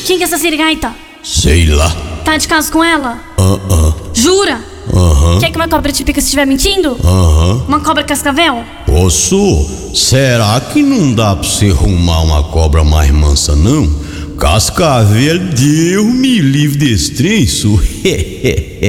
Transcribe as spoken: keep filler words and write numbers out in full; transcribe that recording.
Quem que é essa sirigaita? Sei lá. Tá de caso com ela? Ah, ah. Jura? Aham. Quer que uma cobra te pica se estiver mentindo? Aham. Uma cobra cascavel? Posso? Será que não dá pra você arrumar uma cobra mais mansa, não? Cascavel, Deus me livre desse trem, isso.